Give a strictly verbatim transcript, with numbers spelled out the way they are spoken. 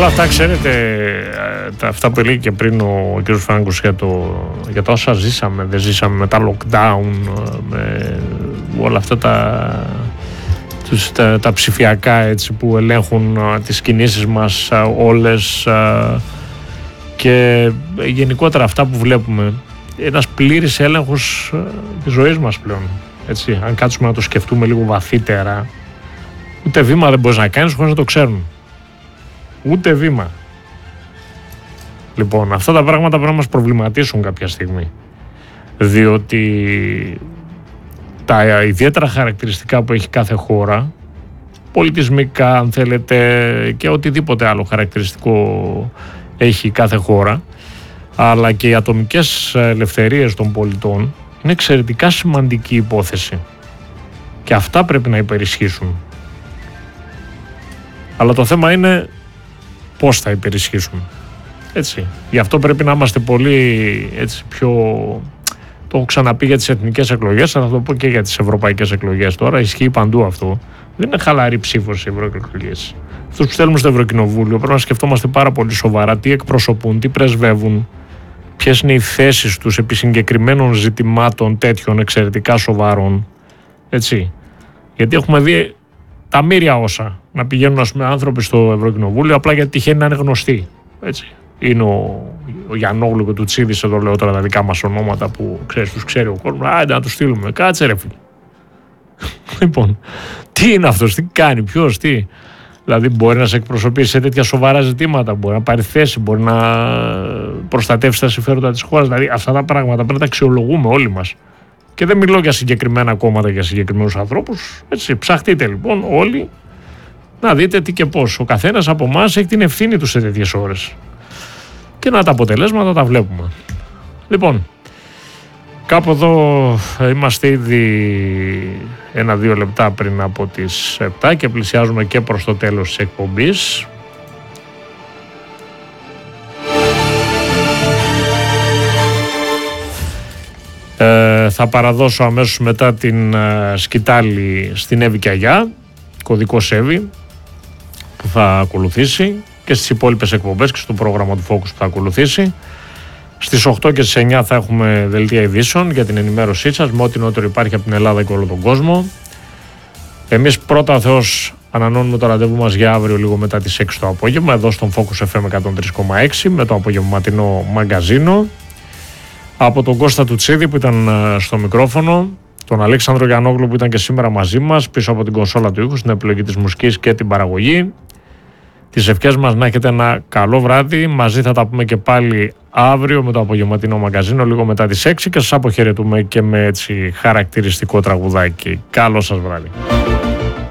όλα αυτά, ξέρετε, τα, αυτά που έλεγε και πριν ο κ. Φράγκος για, το, για τα όσα ζήσαμε, δεν ζήσαμε με τα lockdown, με όλα αυτά τα, τους, τα, τα ψηφιακά, έτσι, που ελέγχουν τις κινήσεις μας όλες, και γενικότερα αυτά που βλέπουμε, ένας πλήρης έλεγχος της ζωής μας πλέον, έτσι, αν κάτσουμε να το σκεφτούμε λίγο βαθύτερα, ούτε βήμα δεν μπορείς να κάνεις χωρίς να το ξέρουν. Ούτε βήμα. Λοιπόν, αυτά τα πράγματα πρέπει να μας προβληματίσουν κάποια στιγμή, διότι τα ιδιαίτερα χαρακτηριστικά που έχει κάθε χώρα, πολιτισμικά αν θέλετε και οτιδήποτε άλλο χαρακτηριστικό έχει κάθε χώρα, αλλά και οι ατομικές ελευθερίες των πολιτών, είναι εξαιρετικά σημαντική υπόθεση και αυτά πρέπει να υπερισχύσουν. Αλλά το θέμα είναι πώς θα υπερισχύσουν. Έτσι. Γι' αυτό πρέπει να είμαστε πολύ, έτσι, πιο... Το έχω ξαναπεί για τις εθνικές εκλογές, αλλά θα το πω και για τις ευρωπαϊκές εκλογές τώρα. Ισχύει παντού αυτό. Δεν είναι χαλαρή ψήφος οι ευρωεκλογές. Αυτούς που στέλνουμε στο Ευρωκοινοβούλιο πρέπει να σκεφτόμαστε πάρα πολύ σοβαρά τι εκπροσωπούν, τι πρεσβεύουν, ποιες είναι οι θέσεις τους επί συγκεκριμένων ζητημάτων τέτοιων εξαιρετικά σοβαρών. Έτσι. Γιατί έχουμε δει τα μοίρια όσα να πηγαίνουν, ας πούμε, άνθρωποι στο Ευρωκοινοβούλιο απλά γιατί τυχαίνει να είναι γνωστοί. Έτσι. Είναι ο, ο Γιαννόγλου και του Τσίδης, εδώ λέω τώρα τα δικά μας ονόματα που ξέρεις, τους ξέρει ο κόσμος. Άντε να τους στείλουμε. Κάτσε ρε φίλε. Λοιπόν, τι είναι αυτός, τι κάνει, ποιος, τι. Δηλαδή μπορεί να σε εκπροσωπήσει σε τέτοια σοβαρά ζητήματα, μπορεί να πάρει θέση, μπορεί να προστατεύσει τα συμφέροντα της χώρας. Δηλαδή αυτά τα πράγματα πρέπει να τα αξιολογούμε όλοι μας. Και δεν μιλώ για συγκεκριμένα κόμματα, για συγκεκριμένους ανθρώπους. Έτσι, ψαχτείτε λοιπόν όλοι να δείτε τι και πώς. Ο καθένας από εμάς έχει την ευθύνη του σε τέτοιες ώρες. Και να τα αποτελέσματα τα βλέπουμε. Λοιπόν, κάπου εδώ είμαστε ήδη ένα-δύο λεπτά πριν από τις επτά και πλησιάζουμε και προς το τέλος της εκπομπής. Ε, θα παραδώσω αμέσως μετά την ε, σκητάλη στην Εύη Κιαγιά, κωδικός Εύη, που θα ακολουθήσει, και στις υπόλοιπες εκπομπές και στο πρόγραμμα του Focus που θα ακολουθήσει. Στις οκτώ και στις εννιά θα έχουμε δελτία ειδήσεων για την ενημέρωσή σας με ό,τι νεότερο υπάρχει από την Ελλάδα και όλο τον κόσμο. Εμείς πρώτα Θεός ανανώνουμε το ραντεβού μας για αύριο λίγο μετά τις έξι το απόγευμα εδώ στον Focus εφ εμ εκατόν τρία κόμμα έξι με το απογευματινό μαγκαζίνο. Από τον Κώστα του Τσίδη που ήταν στο μικρόφωνο, τον Αλέξανδρο Γιαννόγλου που ήταν και σήμερα μαζί μας πίσω από την κονσόλα του ήχου, στην επιλογή της μουσικής και την παραγωγή. Τις ευχές μας να έχετε ένα καλό βράδυ. Μαζί θα τα πούμε και πάλι αύριο με το απογευματινό μαγκαζίνο λίγο μετά τις έξι και σας αποχαιρετούμε και με έτσι χαρακτηριστικό τραγουδάκι. Καλό σας βράδυ.